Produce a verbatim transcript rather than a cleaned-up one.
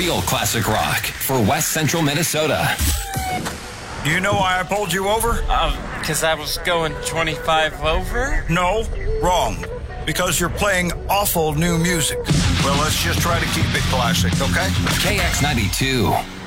real classic rock for West Central Minnesota. Do you know why I pulled you over? Uh, because I was going twenty-five over? No, wrong. Because you're playing awful new music. Well, let's just try to keep it classic, okay? K X ninety-two.